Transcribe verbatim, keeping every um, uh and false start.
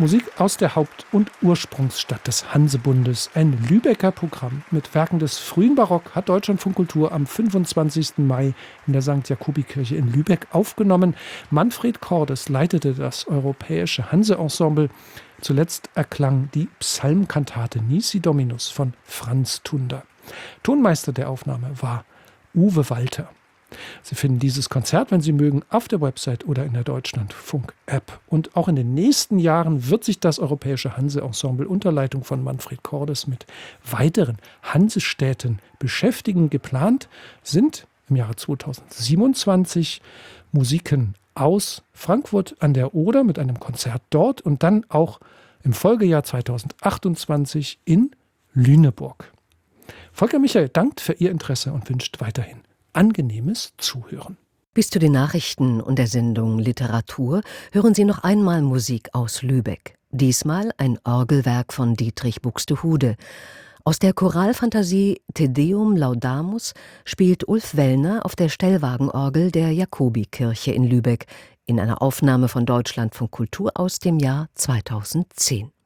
Musik aus der Haupt- und Ursprungsstadt des Hansebundes. Ein Lübecker Programm mit Werken des frühen Barock hat Deutschlandfunk Kultur am fünfundzwanzigsten Mai in der Sankt Jakobikirche in Lübeck aufgenommen. Manfred Cordes leitete das europäische Hanse-Ensemble. Zuletzt erklang die Psalmkantate Nisi Dominus von Franz Tunder. Tonmeister der Aufnahme war Uwe Walter. Sie finden dieses Konzert, wenn Sie mögen, auf der Website oder in der Deutschlandfunk-App. Und auch in den nächsten Jahren wird sich das Europäische Hanse-Ensemble unter Leitung von Manfred Cordes mit weiteren Hansestädten beschäftigen. Geplant sind im Jahre zweitausendsiebenundzwanzig Musiken aus Frankfurt an der Oder mit einem Konzert dort und dann auch im Folgejahr zweitausendachtundzwanzig in Lüneburg. Volker Michael dankt für Ihr Interesse und wünscht weiterhin angenehmes Zuhören. Bis zu den Nachrichten und der Sendung Literatur hören Sie noch einmal Musik aus Lübeck. Diesmal ein Orgelwerk von Dietrich Buxtehude. Aus der Choralfantasie Te Deum Laudamus spielt Ulf Wellner auf der Stellwagenorgel der Jakobikirche in Lübeck in einer Aufnahme von Deutschlandfunk Kultur aus dem Jahr zweitausendzehn.